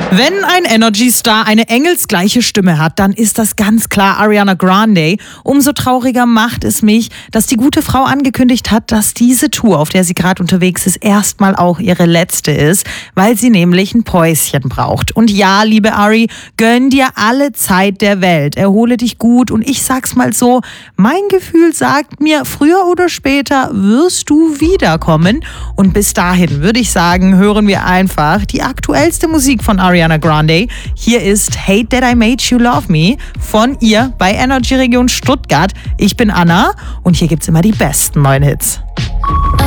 Wenn ein Energy-Star eine engelsgleiche Stimme hat, dann ist das ganz klar Ariana Grande. Umso trauriger macht es mich, dass die gute Frau angekündigt hat, dass diese Tour, auf der sie gerade unterwegs ist, erstmal auch ihre letzte ist, weil sie nämlich ein Päuschen braucht. Und ja, liebe Ari, gönn dir alle Zeit der Welt, erhole dich gut und ich sag's mal so, mein Gefühl sagt mir, früher oder später wirst du wiederkommen und bis dahin würde ich sagen, hören wir einfach die aktuellste Musik von Ariana Grande. Hier ist Hate That I Made You Love Me von ihr bei Energy Region Stuttgart. Ich bin Anna und hier gibt's immer die besten neuen Hits.